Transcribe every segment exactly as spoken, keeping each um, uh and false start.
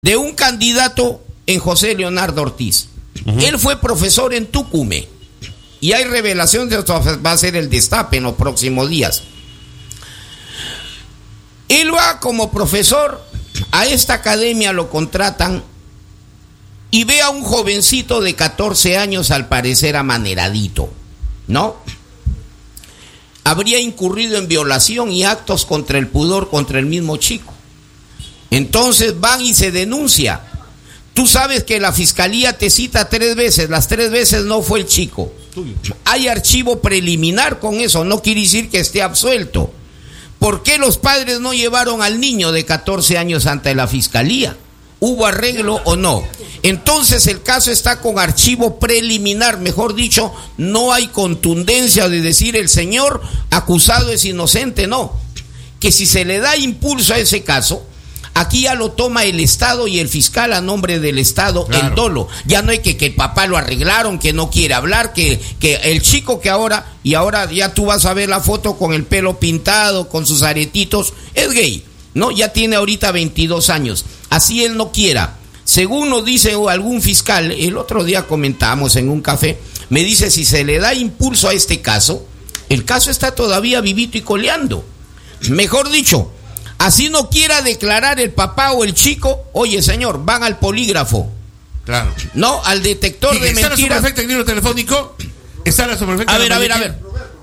de un candidato en José Leonardo Ortiz. Uh-huh. Él fue profesor en Tucumé. Y hay revelación de esto, va a ser el destape en los próximos días. Él va como profesor a esta academia, lo contratan y ve a un jovencito de catorce años, al parecer amaneradito, ¿no? Habría incurrido en violación y actos contra el pudor contra el mismo chico. Entonces van y se denuncia. Tú sabes que la fiscalía te cita tres veces, las tres veces no fue el chico. Hay archivo preliminar con eso, no quiere decir que esté absuelto. ¿Por qué los padres no llevaron al niño de catorce años ante la fiscalía? ¿Hubo arreglo o no? Entonces el caso está con archivo preliminar, mejor dicho, no hay contundencia de decir el señor acusado es inocente, no. Que si se le da impulso a ese caso, aquí ya lo toma el Estado y el fiscal a nombre del Estado, claro. El dolo. Ya no hay que que el papá lo arreglaron, que no quiere hablar, que, que el chico que ahora, y ahora ya tú vas a ver la foto con el pelo pintado, con sus aretitos, es gay, ¿no? Ya tiene ahorita veintidós años. Así él no quiera. Según nos dice algún fiscal, el otro día comentamos en un café, me dice si se le da impulso a este caso, el caso está todavía vivito y coleando. Mejor dicho, así no quiera declarar el papá o el chico, oye señor, van al polígrafo. Claro. No, al detector de mentiras. ¿Está la superfecta en el libro telefónico? ¿Está la superfecta? A ver, a ver, a ver.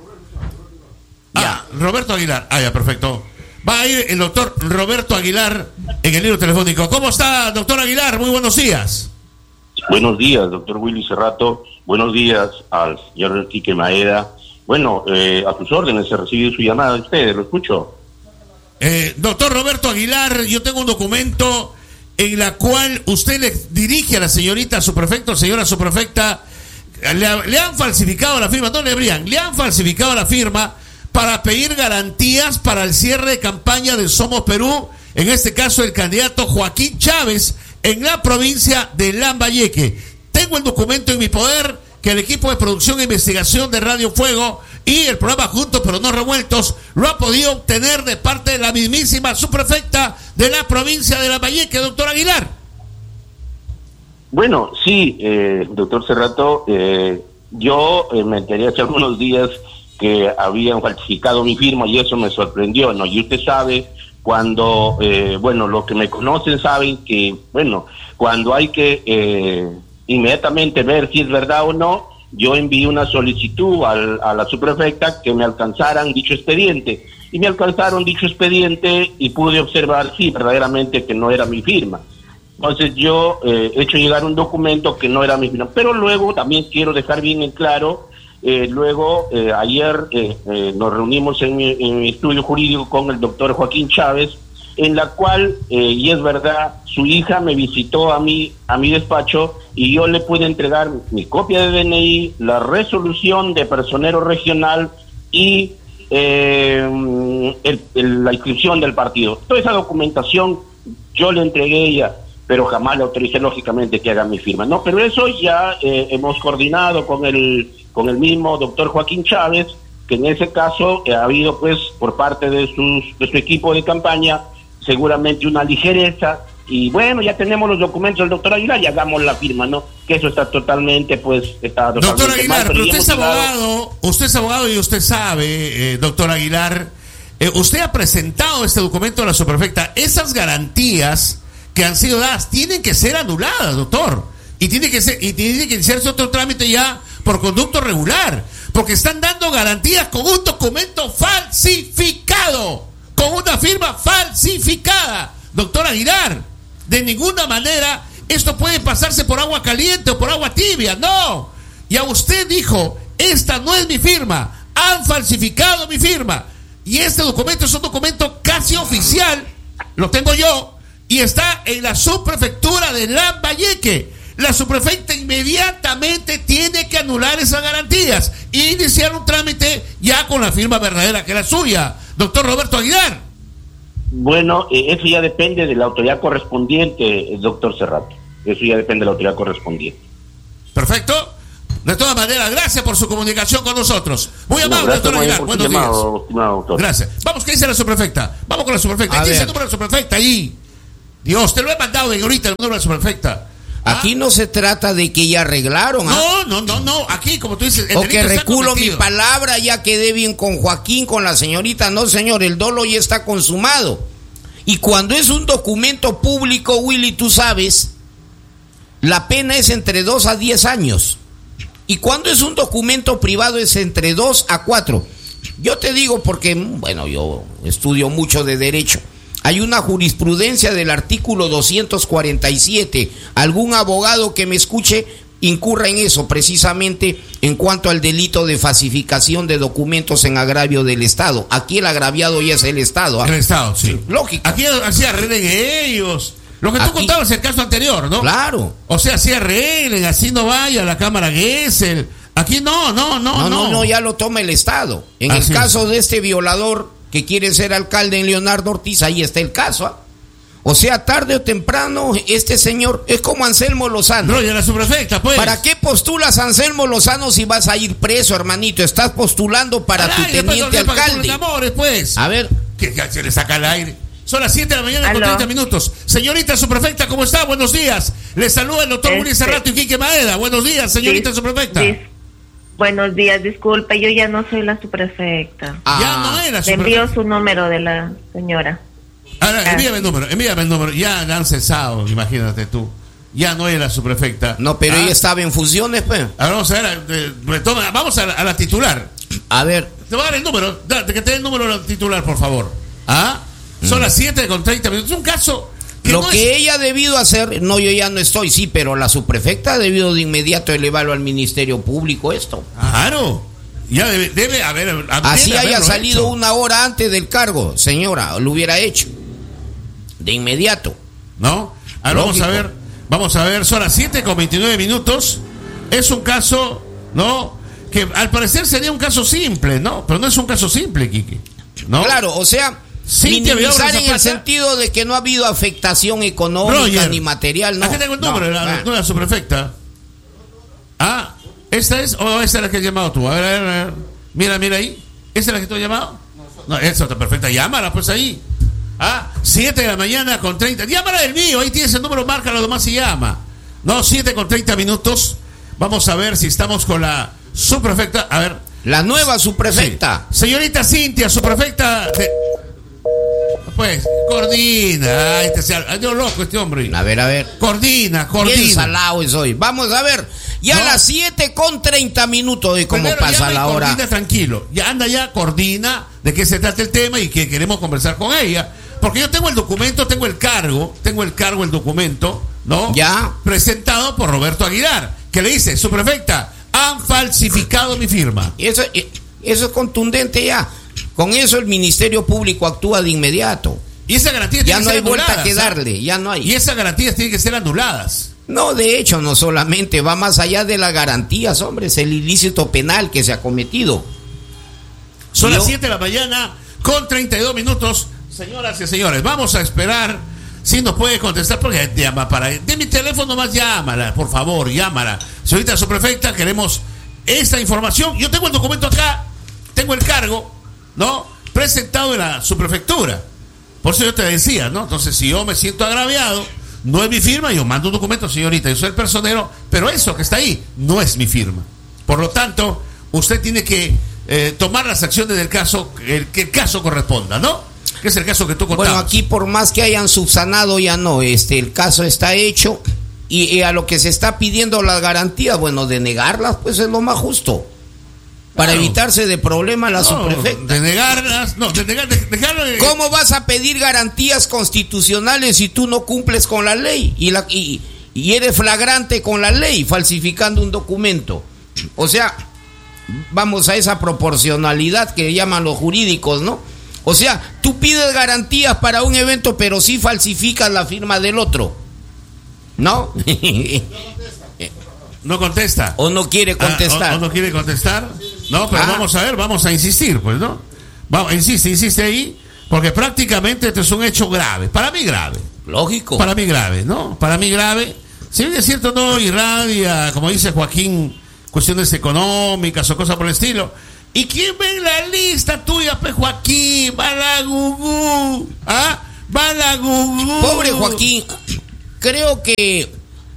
Ah, Roberto Aguilar. Ah, ya, perfecto. Va a ir el doctor Roberto Aguilar en el libro telefónico. ¿Cómo está, doctor Aguilar? Muy buenos días. Buenos días, doctor Willy Cerrato. Buenos días al señor Enrique Maeda. Bueno, eh, a sus órdenes, se recibe su llamada de ustedes, lo escucho. Eh, doctor Roberto Aguilar, yo tengo un documento en la cual usted le dirige a la señorita subprefecta, señora subprefecta, le, le han falsificado la firma, no le habrían, le han falsificado la firma para pedir garantías para el cierre de campaña de Somos Perú, en este caso el candidato Joaquín Chávez, en la provincia de Lambayeque. Tengo el documento en mi poder, que el equipo de producción e investigación de Radio Fuego y el programa Juntos pero no revueltos lo ha podido obtener de parte de la mismísima subprefecta de la provincia de Lambayeque, doctor Aguilar. Bueno, sí, eh, doctor Cerrato, eh, yo eh, me enteré hace algunos días que habían falsificado mi firma y eso me sorprendió, ¿no? Y usted sabe, cuando, eh, bueno, los que me conocen saben que, bueno, cuando hay que eh, inmediatamente ver si es verdad o no, yo envié una solicitud al, a la subprefecta que me alcanzaran dicho expediente, y me alcanzaron dicho expediente y pude observar, sí, verdaderamente que no era mi firma. Entonces yo eh, he hecho llegar un documento que no era mi firma, pero luego también quiero dejar bien en claro, eh, luego eh, ayer eh, eh, nos reunimos en mi, en mi estudio jurídico con el doctor Joaquín Chávez, en la cual, eh, y es verdad, su hija me visitó a mí, a mi despacho, y yo le pude entregar mi copia de D N I, la resolución de personero regional y eh, el, el, la inscripción del partido. Toda esa documentación yo le entregué a ella, pero jamás le autoricé lógicamente que haga mi firma, ¿no? Pero eso ya eh, hemos coordinado con el, con el mismo doctor Joaquín Chávez, que en ese caso eh, ha habido, pues, por parte de, sus, de su equipo de campaña, seguramente una ligereza, y bueno, ya tenemos los documentos del doctor Aguilar y hagamos la firma, ¿no? Que eso está totalmente, pues, está totalmente doctor Aguilar, mal, pero usted es abogado, dado... usted es abogado y usted sabe, eh, doctor Aguilar, eh, usted ha presentado este documento a la subprefecta. Esas garantías que han sido dadas tienen que ser anuladas, doctor, y tiene que ser, y tiene que iniciarse otro trámite ya por conducto regular, porque están dando garantías con un documento falsificado, con una firma falsificada, doctor Aguilar. De ninguna manera esto puede pasarse por agua caliente o por agua tibia, no. Ya usted dijo, esta no es mi firma, han falsificado mi firma, y este documento es un documento casi oficial, lo tengo yo, y está en la subprefectura de Lambayeque. La subprefecta inmediatamente tiene que anular esas garantías e iniciar un trámite ya con la firma verdadera, que es la suya, doctor Roberto Aguilar. Bueno, eh, eso ya depende de la autoridad correspondiente, doctor Cerrato. Eso ya depende de la autoridad correspondiente. Perfecto. De todas maneras, gracias por su comunicación con nosotros. Muy amable, no, doctor Aguilar. Buenos llamado, días. Gracias. Vamos, ¿qué dice la subprefecta? Vamos con la subprefecta. ¿Qué dice el número de la subprefecta ahí? Dios, te lo he mandado de ahorita el número de la superfecta. Aquí no se trata de que ya arreglaron. No, ¿ah? no, no, no. Aquí, como tú dices, el o que delito está reculo mi cometido. palabra, ya quedé bien con Joaquín, con la señorita. No, señor, el dolo ya está consumado. Y cuando es un documento público, Willy, tú sabes, la pena es entre dos a diez años. Y cuando es un documento privado es entre dos a cuatro. Yo te digo porque, bueno, yo estudio mucho de derecho. Hay una jurisprudencia del artículo doscientos cuarenta y siete. Algún abogado que me escuche incurra en eso, precisamente en cuanto al delito de falsificación de documentos en agravio del Estado. Aquí el agraviado ya es el Estado. ¿Ah? El Estado, sí. Lógico. Aquí así arreglen ellos. Lo que tú Aquí, contabas el caso anterior, ¿no? Claro. O sea, así arreglen, así no vaya a la Cámara Gesell. Aquí no, no, no, No, no. no, no, ya lo toma el Estado. En Así el es. caso de este violador que quiere ser alcalde en Leonardo Ortiz, ahí está el caso. ¿Ah? O sea, tarde o temprano, este señor es como Anselmo Lozano. No, ya la subprefecta, pues. ¿Para qué postulas a Anselmo Lozano si vas a ir preso, hermanito? Estás postulando para Al tu aire, pues, teniente no, para que alcalde. te enamores, pues. A ver, Que, que se le saca al aire. Son las siete de la mañana con Aló. treinta minutos. Señorita subprefecta, ¿cómo está? Buenos días. Le saluda el doctor Este- Willy Cerrato y Quique Maeda. Buenos días, señorita Dis- subprefecta. dis- Buenos días, disculpe, yo ya no soy la subprefecta. ah, Ya no era Le envío subprefecta. su número de la señora. Ahora, envíame el número, envíame el número. Ya la han cesado, imagínate tú. Ya no era subprefecta. no, pero Ah. ella estaba en funciones, pues. Ahora vamos a ver, eh, retoma, vamos a la, a la titular. A ver, Te voy a dar el número, date que te dé el número de la titular, por favor. ¿Ah? Son las siete con treinta minutos. Es un caso que lo no que es... ella ha debido hacer, no, yo ya no estoy, sí, pero la subprefecta ha debido de inmediato elevarlo al Ministerio Público esto. Claro. Ya debe, debe haber... Así debe haya haberlo salido hecho. una hora antes del cargo, señora, lo hubiera hecho. De inmediato. ¿No? Ahora vamos Lógico. a ver, vamos a ver, son las siete con veintinueve minutos. Es un caso, ¿no? Que al parecer sería un caso simple, ¿no? Pero no es un caso simple, Quique. ¿No? Claro, o sea, Cintia minimizar Villalobos en el Zapata. sentido de que no ha habido afectación económica Roger, ni material, no. aquí tengo el número no, de la, ah. de la subprefecta. Ah, ¿esta es o esta es la que has llamado tú? A ver, a ver, a ver. Mira, mira ahí. ¿Esta es la que tú has llamado? No, esa está perfecta. Llámala, pues ahí. Ah, siete de la mañana con treinta. Llámala del mío, ahí tienes el número, márcalo nomás y llama. No, siete con treinta minutos. Vamos a ver si estamos con la subprefecta. A ver. La nueva subprefecta. Sí. Señorita Cintia, subprefecta de... Pues, coordina. Ay, este se... Ay, Dios loco este hombre. A ver, a ver. Coordina, Bien coordina. salado es hoy. Vamos a ver. Ya No. a las siete con treinta minutos de cómo Primero, pasa llama y la hora. Coordina tranquilo. Ya anda ya, coordina de qué se trata el tema y que queremos conversar con ella. Porque yo tengo el documento, tengo el cargo, tengo el cargo, el documento, ¿no? Ya. Presentado por Roberto Aguilar, que le dice, subprefecta, han falsificado mi firma. Y eso, y- eso es contundente ya. Con eso el Ministerio Público actúa de inmediato. Y esa garantía Ya tiene no que hay ser vuelta anulada, que ¿sabes? darle, ya no Y hay. esas garantías tienen que ser anuladas. No, de hecho, no solamente, va más allá de las garantías, hombre, es el ilícito penal que se ha cometido. Son Yo- las siete de la mañana con treinta y dos minutos. Señoras y señores, vamos a esperar si nos puede contestar, porque llama para... De mi teléfono más llámala, por favor, llámala. Señorita subprefecta, queremos esta información. Yo tengo el documento acá, tengo el cargo, ¿no? Presentado en la subprefectura. Por eso yo te decía, ¿no? Entonces, si yo me siento agraviado, no es mi firma, yo mando un documento, señorita, yo soy el personero, pero eso que está ahí no es mi firma. Por lo tanto, usted tiene que eh, tomar las acciones del caso, el, que el caso corresponda, ¿no? Que es el caso que tú contabas. Bueno, aquí por más que hayan subsanado, ya no, este, el caso está hecho y, y a lo que se está pidiendo las garantías, bueno, de negarlas, pues es lo más justo. Para Claro. evitarse de problemas la No, subprefecta. de negarlas, no, de negar, de, dejarlo de- ¿Cómo vas a pedir garantías constitucionales si tú no cumples con la ley y, la, y, y eres flagrante con la ley falsificando un documento? O sea, vamos a esa proporcionalidad que llaman los jurídicos, ¿no? O sea, tú pides garantías para un evento, pero sí falsificas la firma del otro, ¿no? no contesta. O no quiere contestar. Ah, o, o no quiere contestar. No, pero Ah. vamos a ver, vamos a insistir, pues, ¿no? Vamos, insiste, insiste ahí, porque prácticamente esto es un hecho grave. Para mí grave. Lógico. Para mí grave, ¿no? Para mí grave. Si bien es cierto, no irradia, como dice Joaquín, cuestiones económicas o cosas por el estilo. ¿Y quién ve en la lista tuya, pues, Joaquín? Balagugú. ¿Ah? Balagugú. Pobre Joaquín, creo que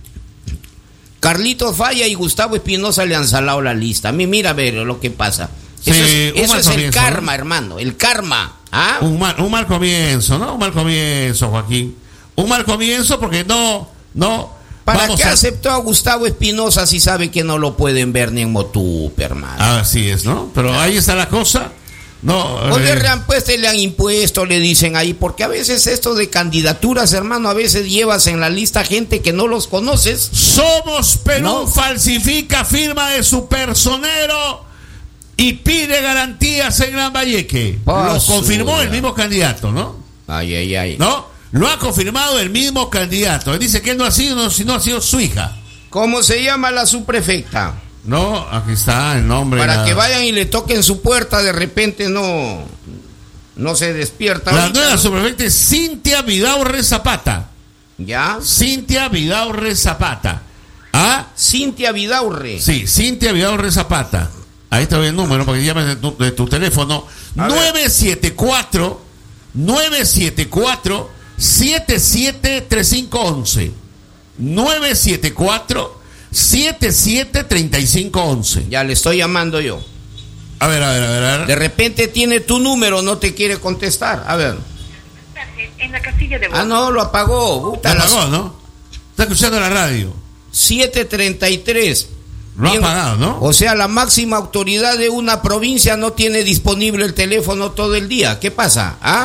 Carlitos Falla y Gustavo Espinosa le han salado la lista. A mí, mira, a ver lo que pasa. Eso Sí, es, un eso mal es el comienzo, karma, ¿no? hermano, el karma. ¿Ah? Un mal, un mal comienzo, ¿no? Un mal comienzo, Joaquín. Un mal comienzo porque no, no. ¿Para vamos qué a- aceptó a Gustavo Espinosa si sabe que no lo pueden ver ni en Motupe, hermano? Así es, ¿no? Pero ahí está la cosa. No. O eh, le han puesto y le han impuesto, le dicen ahí, porque a veces esto de candidaturas, hermano, a veces llevas en la lista gente que no los conoces. Somos Perú No. falsifica firma de su personero y pide garantías en Lambayeque. Basura. Lo confirmó el mismo candidato, ¿no? Ay, ay, ay. ¿No? Lo ha confirmado el mismo candidato. Él dice que él no ha sido, no, sino ha sido su hija. ¿Cómo se llama la subprefecta? No, aquí está el nombre. Para la- que vayan y le toquen su puerta, de repente no, no se despierta. La ahorita, nueva ¿no? subprefecta es Cintia Vidaurre Zapata. ¿Ya? Cintia Vidaurre Zapata. ¿Ah? Cintia Vidaurre. Sí, Cintia Vidaurre Zapata. Ahí te doy el número para que llames de tu, de tu teléfono. A ver. nueve siete cuatro, nueve siete cuatro, siete siete tres cinco once. nueve siete cuatro, siete siete tres cinco once. Ya le estoy llamando yo. A ver, a ver, a ver, a ver. De repente tiene tu número, no te quiere contestar. A ver. En la casilla de voz. Ah, no, lo apagó. Puta, Lo las apagó, ¿no? Está escuchando la radio. siete treinta y tres. Lo ha Bien, apagado, ¿no? O sea, la máxima autoridad de una provincia no tiene disponible el teléfono todo el día. ¿Qué pasa? ¿Ah?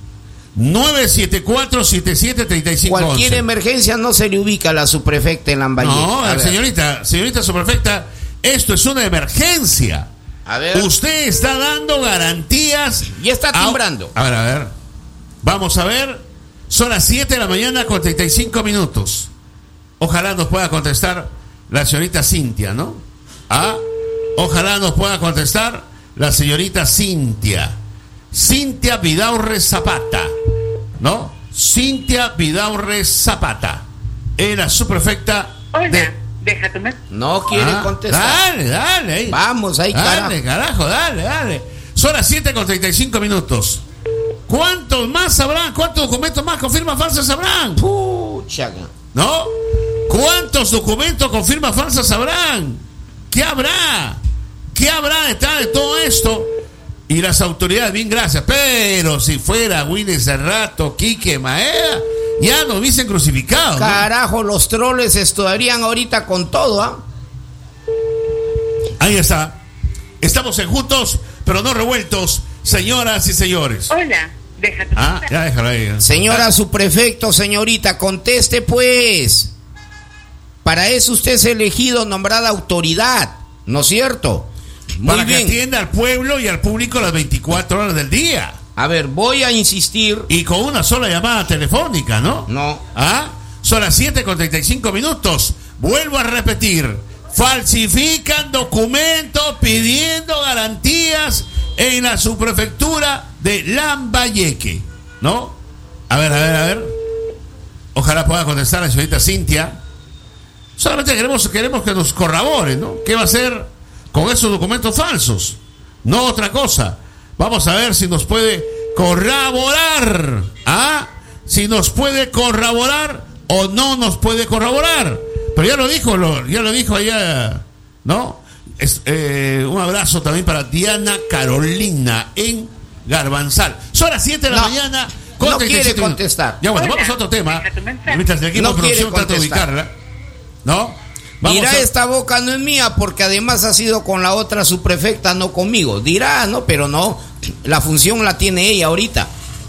nueve siete cuatro, siete siete tres cinco once. Cualquier emergencia no se le ubica a la subprefecta en Lambayeque. No, A ver. señorita, señorita subprefecta, esto es una emergencia. A ver. Usted está dando garantías. Ya está a- timbrando. A ver, a ver. Vamos a ver. Son las siete de la mañana con treinta y cinco minutos. Ojalá nos pueda contestar la señorita Cintia, ¿no? Ah, ojalá nos pueda contestar la señorita Cintia. Cintia Vidaurre Zapata, ¿no? Cintia Vidaurre Zapata. Era subprefecta Hola, de... deja tu mes. No quiere Ah, contestar. Dale, dale. Ahí. Vamos, ahí, Dale, carajo. carajo, dale, dale. Son las siete con treinta y cinco minutos. ¿Cuántos más habrán? ¿Cuántos documentos más con firmas falsas habrán? Pucha. ¿No? ¿Cuántos documentos con firmas falsas habrán? ¿Qué habrá? ¿Qué habrá detrás de todo esto? Y las autoridades, bien, gracias. Pero si fuera Willy Cerrato, Quique Maeda, ya nos hubiesen crucificado, ¿no? Carajo, los troles estarían ahorita con todo, ¿ah? Ahí está. Estamos en juntos, pero no revueltos, señoras y señores. Hola, deja tu Ah, mes. ya déjalo ahí. Señora subprefecto, señorita, conteste pues. Para eso usted es elegido, nombrada autoridad, ¿no es cierto? Muy Para que bien. atienda al pueblo y al público las veinticuatro horas del día. A ver, voy a insistir. Y con una sola llamada telefónica, ¿no? No. ¿Ah? Son las siete con treinta y cinco minutos. Vuelvo a repetir. Falsifican documentos pidiendo garantías en la subprefectura de Lambayeque, ¿no? A ver, a ver, a ver. Ojalá pueda contestar la señorita Cintia. Solamente queremos, queremos que nos corrobore, ¿no? ¿Qué va a hacer con esos documentos falsos? No otra cosa. Vamos a ver si nos puede corroborar. ¿Ah? Si nos puede corroborar o no nos puede corroborar. Pero ya lo dijo, lo, ya lo dijo allá, ¿no? Es, eh, un abrazo también para Diana Carolina en Garbanzal. Son las siete de la No, mañana. con no treinta y quiere siete minutos. contestar. Ya bueno, Hola, vamos a otro tema. deja tu mensaje. Mientras el equipo No de producción quiere trata de contestar. ubicarla. ¿No? Vamos Dirá, a- esta boca no es mía porque además ha sido con la otra subprefecta, no conmigo. Dirá, no, pero no. La función la tiene ella ahorita.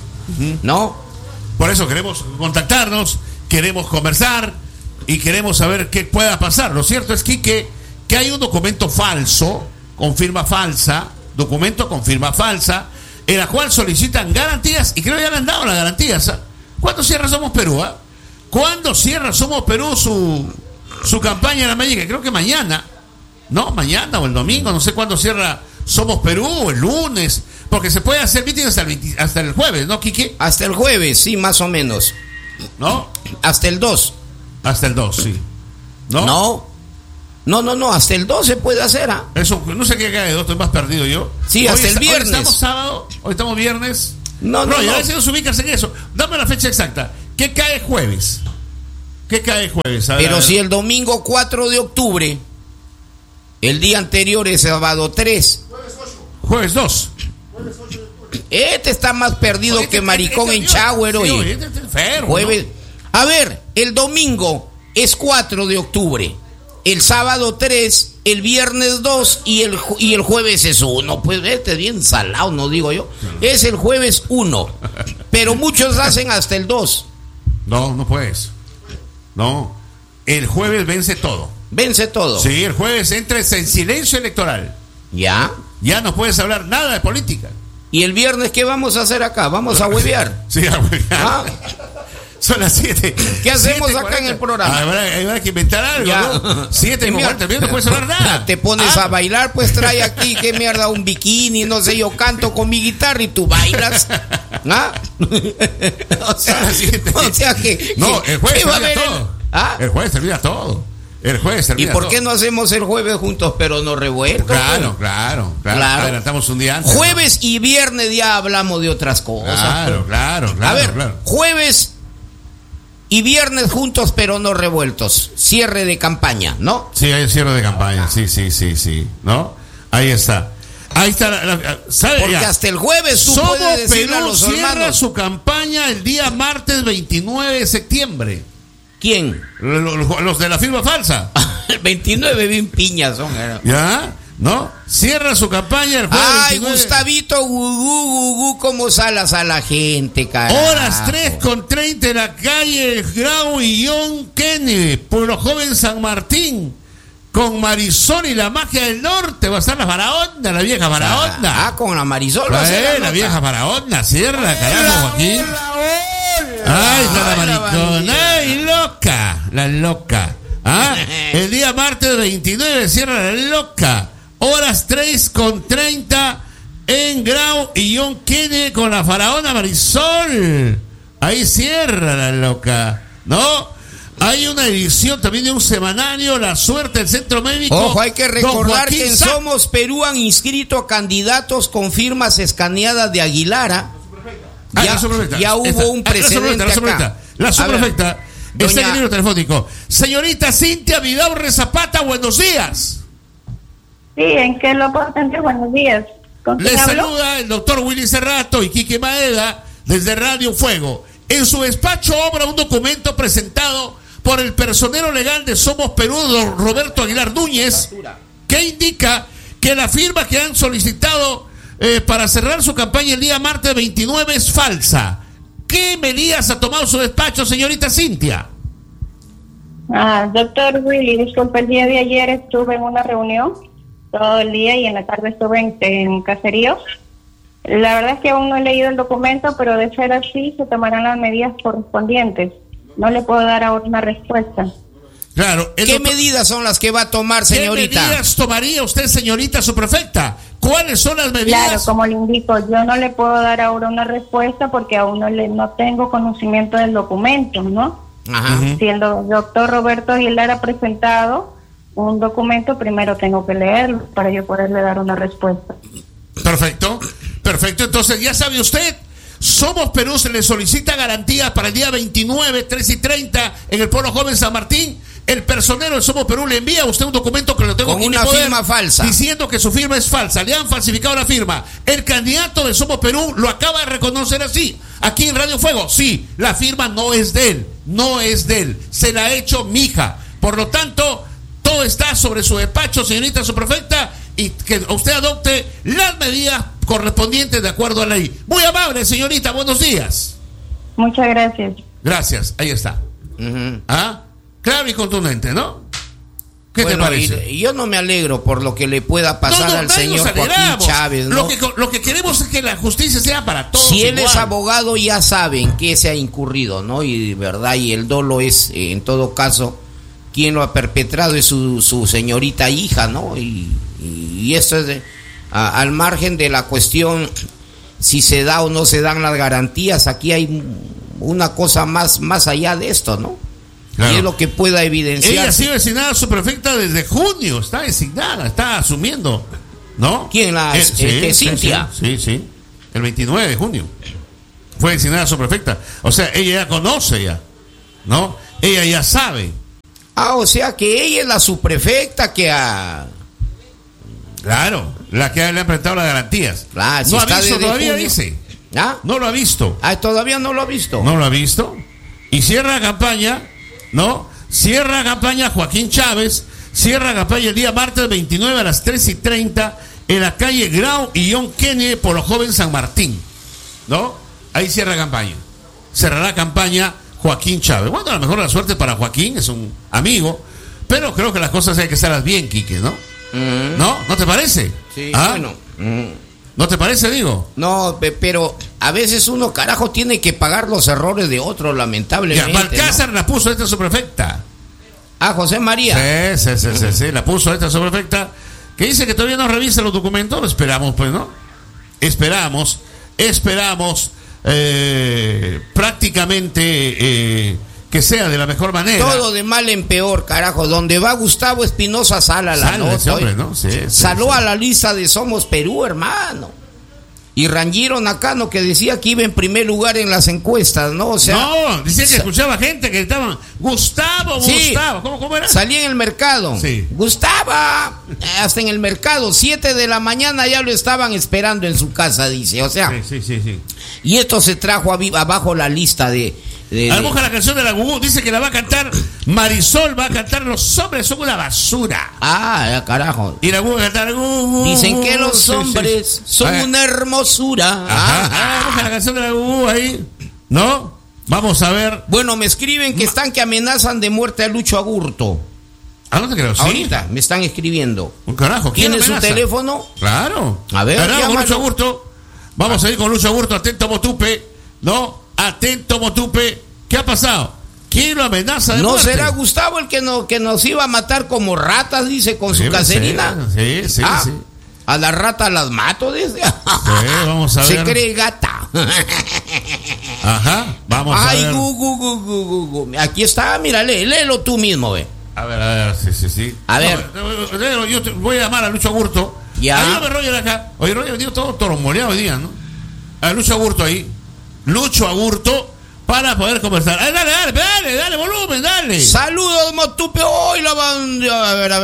¿No? Por eso queremos contactarnos, queremos conversar y queremos saber qué pueda pasar. Lo cierto es, Quique, que hay un documento falso, con firma falsa, documento con firma falsa, en la cual solicitan garantías, y creo que ya le han dado las garantías. ¿Ah? ¿Cuándo cierra Somos Perú? ¿Ah? ¿Cuándo cierra Somos Perú su, su campaña en la América? Creo que mañana, ¿no? Mañana o el domingo, no sé cuándo cierra Somos Perú, o el lunes, porque se puede hacer meeting hasta el, veinte hasta el jueves, ¿no, Quique? Hasta el jueves, sí, más o menos. ¿No? Hasta el dos. Hasta el dos, sí. ¿No? No. No, no, no, hasta el dos se puede hacer, ¿ah? Eso, no sé qué cae de dos, estoy más perdido yo. Sí, hasta el está- viernes. Hoy estamos sábado, hoy estamos viernes. No, no, no. Y a no. veces nos ubicas en eso. Dame la fecha exacta. ¿Qué cae jueves? ¿Qué cae jueves? A ver, Pero a ver. si el domingo cuatro de octubre, el día anterior es sábado tres. Jueves dos. Este está más perdido Oye, que este- maricón este- en este- shower, sí, oye. este está enfermo, Jueves. A ver, el domingo es cuatro de octubre. El sábado tres, el viernes dos y el, ju- y el jueves es uno. Pues este es bien salado, no digo yo. Es el jueves uno. Pero muchos hacen hasta el dos. No, no puedes. No. El jueves vence todo. Vence todo. Sí, el jueves entres en silencio electoral. ¿Ya? Ya no puedes hablar nada de política. ¿Y el viernes qué vamos a hacer acá? Vamos a huevear. Sí, a huevear. ¿Ah? Son las siete. ¿Qué hacemos acá en el programa? Habrá, habrá que inventar algo, Ya. ¿no? Siete, ¿Qué como mierda? cuarenta, no puedes hablar nada. Te pones Ah. a bailar, pues trae aquí, qué mierda, un bikini, no sé, yo canto con mi guitarra y tú bailas. ¿Ah? O sea, o sea que... No, que- el jueves ¿qué va a termina haber en- todo. ¿Ah? El jueves termina todo. El jueves ¿Y termina por todo. qué no hacemos el jueves juntos, pero no revueltos? Claro, claro, claro, Claro. Adelantamos un día antes. Jueves y viernes ya hablamos de otras ¿no? cosas. Claro, claro, claro. A ver, claro. jueves y viernes juntos, pero no revueltos. Cierre de campaña, ¿no? Sí, hay cierre de campaña. Sí, sí, sí, sí. ¿No? Ahí está. Ahí está. La, la- ¿sabe? Porque Ya. hasta el jueves tú Somos puedes decirle a Perú los cierra hermanos. su campaña el día martes veintinueve de septiembre. ¿Quién? Los, los- los de la firma falsa. El veintinueve bien piñas son. era. ¿Ya? ¿No? Cierra su campaña el jueves Ay, veintinueve. Gustavito, gugú, gugú, cómo salas a la gente, carajo. Horas tres con treinta en la calle Grau y John Kennedy, Pueblo Joven San Martín, con Marisol y la magia del norte. Va a estar la faraona, la vieja faraona. Ah, con la Marisol. va a ser Eh, la la nota. vieja faraona, cierra, carajo, Joaquín. Ay, está la Ay, la maricona, bandida. ay, loca, la loca. ¿Ah? El día martes veintinueve cierra la loca. Horas tres con treinta en Grau y John Kennedy con la faraona Marisol. Ahí cierra la loca, ¿no? Hay una edición también de un semanario, La Suerte del Centro Médico. Ojo, hay que Don recordar Joaquín que en Sa- Somos Perú han inscrito a candidatos con firmas escaneadas de Aguilara. Ah, Ya, la subprefecta. ya hubo Esta- un ah, la precedente subprefecta, la acá. subprefecta. La A subprefecta ver, está en doña- el libro telefónico. Señorita Cintia Vidaurre Zapata, buenos días. Sí, ¿en qué lo puedo atender? Buenos días. ¿Con Les quién hablo? saluda el doctor Willy Cerrato y Quique Maeda desde Radio Fuego. En su despacho obra un documento presentado por el personero legal de Somos Perú, don Roberto Aguilar Núñez, que indica que la firma que han solicitado eh, para cerrar su campaña el día martes veintinueve es falsa. ¿Qué medidas ha tomado su despacho, señorita Cintia? Ah, doctor Willy, disculpe, el día de ayer estuve en una reunión todo el día y en la tarde estuve en, en caseríos. La verdad es que aún no he leído el documento, pero de ser así se tomarán las medidas correspondientes. No le puedo dar ahora una respuesta. Claro. el ¿Qué doctor- medidas son las que va a tomar, ¿Qué señorita? medidas tomaría usted, señorita subprefecta? ¿Cuáles son las medidas? Claro, como le indico, yo no le puedo dar ahora una respuesta porque aún no le no tengo conocimiento del documento, ¿no? Ajá. Ujú. Si el do- doctor Roberto Aguilar ha presentado un documento, primero tengo que leerlo para yo poderle dar una respuesta. Perfecto, perfecto. Entonces, ya sabe usted, Somos Perú se le solicita garantías para el día veintinueve, tres y treinta en el Pueblo Joven San Martín. El personero de Somos Perú le envía a usted un documento que lo tengo Con aquí en mi una poder, firma falsa. diciendo que su firma es falsa. Le han falsificado la firma. El candidato de Somos Perú lo acaba de reconocer así. Aquí en Radio Fuego, sí, la firma no es de él. No es de él. Se la ha hecho mi hija. Por lo tanto, todo está sobre su despacho, señorita subprefecta, y que usted adopte las medidas correspondientes de acuerdo a la ley. Muy amable, señorita, buenos días. Muchas gracias. Gracias, ahí está. Ujú. ¿Ah? Claro y contundente, ¿no? ¿Qué Bueno, te parece? y- yo no me alegro por lo que le pueda pasar No, no, al nadie señor nos Joaquín alegramos. Chávez, ¿no? Lo que, lo que queremos es que la justicia sea para todos. Si él igual. es abogado, ya saben que se ha incurrido, ¿no? Y verdad, y el dolo es, eh, en todo caso, quien lo ha perpetrado es su, su señorita hija, ¿no? Y, y, y esto es de- a- al margen de la cuestión si se da o no se dan las garantías. Aquí hay una cosa más, más allá de esto, ¿no? Claro. Y es lo que pueda evidenciar. Ella ha sido designada subprefecta desde junio, está designada, está asumiendo, ¿no? ¿Quién la- Eh, este, sí, Cintia? Sí, sí, sí, el veintinueve de junio. Fue designada subprefecta. O sea, ella ya conoce ya, ¿no? Ella ya sabe. Ah, o sea que ella es la subprefecta que ha... Claro, la que le ha presentado las garantías. Claro, si no ha está visto desde todavía, junio. dice. ¿Ah? No lo ha visto. Ah, todavía no lo ha visto. No lo ha visto. Y cierra campaña, ¿no? Cierra campaña Joaquín Chávez. Cierra campaña el día martes veintinueve a las tres y treinta en la calle Grau y John Kennedy por los jóvenes San Martín, ¿no? Ahí cierra campaña. Cerrará campaña Joaquín Chávez. Bueno, a lo mejor la suerte para Joaquín, es un amigo, pero creo que las cosas hay que hacerlas bien, Quique, ¿no? Mm. ¿No? ¿No te parece? Sí, ¿Ah? bueno. Mm. ¿No te parece, digo? No, pe- pero a veces uno, carajo, tiene que pagar los errores de otros, lamentablemente. Ya, Balcázar ¿no? la puso esta subprefecta. Ah, José María. Sí, sí, sí, sí, sí, la puso esta subprefecta, que dice que todavía no revisa los documentos. Esperamos, pues, ¿no? Esperamos, esperamos eh, prácticamente eh, que sea de la mejor manera. Todo de mal en peor, carajo. Donde va Gustavo Espinosa, sale a la Sale nota. ese hombre, oye. ¿no? Sí, sí, Saló sí. a la lista de Somos Perú, hermano. Y Rangiro Nakano, que decía que iba en primer lugar en las encuestas, ¿no? O sea, no, decía que sa- escuchaba gente que estaban Gustavo, Sí. Gustavo. ¿Cómo, cómo era? salía en el mercado. Sí. Gustavo, hasta en el mercado, siete de la mañana ya lo estaban esperando en su casa, dice. O sea, Sí, sí, sí, sí. y esto se trajo a vi- abajo la lista de... de- A de- lo mejor la canción de la Gugú dice que la va a cantar Marisol, va a cantar Los hombres son una basura. Ah, ya, carajo. Y la Gugú va a cantar Gugú. Dicen que los Sí, sí. hombres son Ah, una hermosura. Ajá, Ah, ah, busca la canción de la Gugú ahí, ¿no? Vamos a ver. Bueno, me escriben que están que amenazan de muerte a Lucho Agurto. ¿A dónde creo? Sí. Ahorita me están escribiendo. Un carajo. ¿Quién ¿Tiene su amenaza? teléfono? Claro. A ver, Hablamos con llámalo. Lucho Agurto. Vamos a ir con Lucho Agurto. Atento, Motupe. ¿No? Atento, Motupe. ¿Qué ha pasado? ¿Quién lo amenaza de ¿No muerte? será Gustavo el que, no, que nos iba a matar como ratas, dice, con su Debe caserina? ser. Sí, sí, Ah, sí. a las ratas las mato, dice. vamos a Se ver. cree gata. Ajá. Vamos Ay, a ver. gu, gu, gu, gu, gu, gu. Aquí está, mira, lee, léelo tú mismo, ve. A ver, a ver, sí, sí, sí. A ver. No, yo- yo te- voy a llamar a Lucho Agurto. Ya. Ayúdame, Roger, acá. Oye, Roger, digo todo toromoleado hoy día, ¿no? A Lucho Agurto ahí. Lucho Agurto para poder conversar. Ay, dale, dale, dale, dale, volumen, dale. Saludos, Motupe. Hoy la van. A ver, a ver.